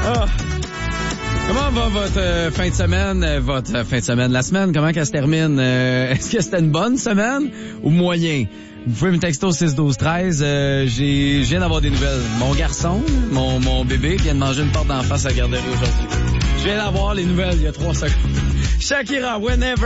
Ah. Comment va votre fin de semaine? La semaine, comment qu'elle se termine? Est-ce que c'était une bonne semaine ou moyen? Vous pouvez me texter au 6-12-13. Je viens d'avoir des nouvelles. Mon garçon, mon bébé, vient de manger une porte d'en face à la garderie aujourd'hui. Je viens d'avoir les nouvelles il y a 3 secondes. Shakira, Whenever.